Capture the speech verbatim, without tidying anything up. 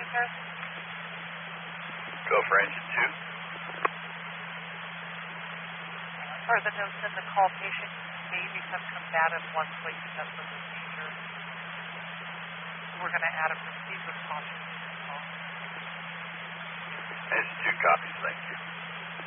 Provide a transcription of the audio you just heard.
officer? Go for engine two. For the notes in the call, patient may become combative once waking up from the seizure. We're going to add a proceed with caution to the call. Engine two copies, thank you.